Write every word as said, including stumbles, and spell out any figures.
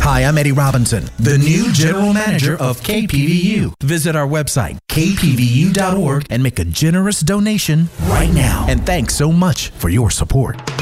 Hi, I'm Eddie Robinson, the new general manager of K P V U. Visit our website, k p v u dot org, and make a generous donation right now. And thanks so much for your support.